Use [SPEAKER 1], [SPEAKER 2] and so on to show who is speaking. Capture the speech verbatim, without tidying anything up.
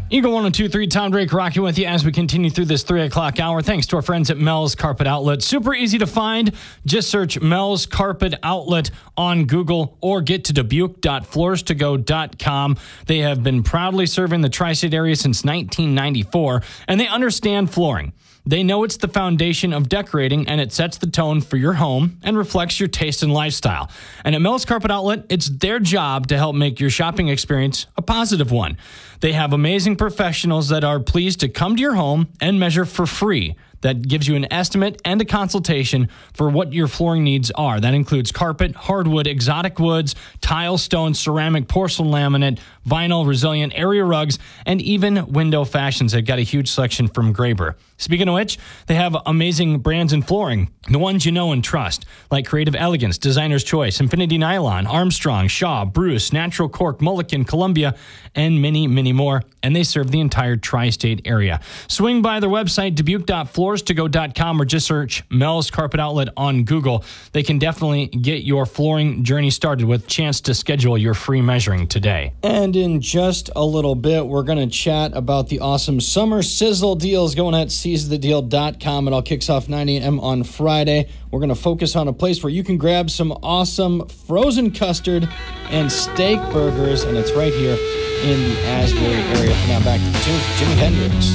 [SPEAKER 1] Eagle one oh two point three, Tom Drake rocking with you as we continue through this three o'clock hour. Thanks to our friends at Mel's Carpet Outlet. Super easy to find. Just search Mel's Carpet Outlet on Google or get to Dubuque dot floors to go dot com. They have been proudly serving the tri-state area since nineteen ninety-four, and they understand flooring. They know it's the foundation of decorating, and it sets the tone for your home and reflects your taste and lifestyle. And at Mel's Carpet Outlet, it's their job to help make your shopping experience a positive one. They have amazing professionals that are pleased to come to your home and measure for free. That gives you an estimate and a consultation for what your flooring needs are. That includes carpet, hardwood, exotic woods, tile, stone, ceramic, porcelain, laminate, vinyl, resilient, area rugs, and even window fashions. They've got a huge selection from Graber. Speaking of which, they have amazing brands in flooring, the ones you know and trust, like Creative Elegance, Designer's Choice, Infinity Nylon, Armstrong, Shaw, Bruce, Natural Cork, Mullican, Columbia, and many, many more. And they serve the entire tri-state area. Swing by their website, Dubuque dot floors to go dot com, or just search Mel's Carpet Outlet on Google. They can definitely get your flooring journey started with a chance to schedule your free measuring today. And in just a little bit, we're going to chat about the awesome summer sizzle deals going at seize the deal dot com. It all kicks off nine a.m. on Friday. We're going to focus on a place where you can grab some awesome frozen custard and steak burgers, and it's right here in the Asbury area. For now, back to the tunes with Jimi Hendrix.